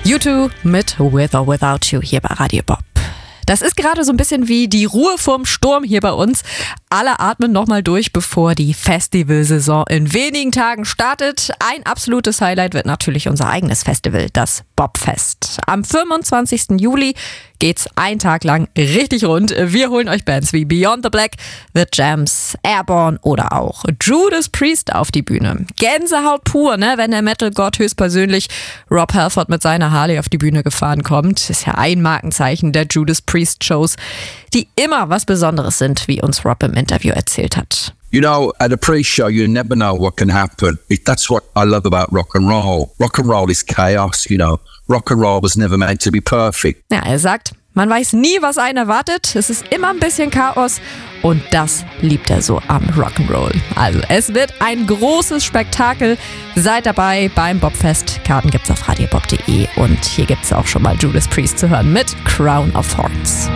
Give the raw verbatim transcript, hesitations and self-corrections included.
U zwei mit With or Without You hier bei Radio Bob. Das ist gerade so ein bisschen wie die Ruhe vorm Sturm hier bei uns. Alle atmen nochmal durch, bevor die Festivalsaison in wenigen Tagen startet. Ein absolutes Highlight wird natürlich unser eigenes Festival, das Bobfest. Am fünfundzwanzigsten Juli geht's einen Tag lang richtig rund. Wir holen euch Bands wie Beyond the Black, The Jams, Airborne oder auch Judas Priest auf die Bühne. Gänsehaut pur, ne, wenn der Metal-Gott höchstpersönlich Rob Halford mit seiner Harley auf die Bühne gefahren kommt. Ist ja ein Markenzeichen der Judas Priest-Shows, die immer was Besonderes sind, wie uns Rob im Interview erzählt hat. You know, at a pre-show, you never know what can happen. It, that's what I love about rock and roll. Rock and roll is chaos, you know. Rock and roll was never meant to be perfect. Ja, er sagt, man weiß nie, was einen erwartet. Es ist immer ein bisschen Chaos und das liebt er so am Rock'n'Roll. Also, es wird ein großes Spektakel. Seid dabei beim Bobfest. Karten gibt's auf radiobob punkt de und hier gibt's auch schon mal Judas Priest zu hören mit Crown of Thorns.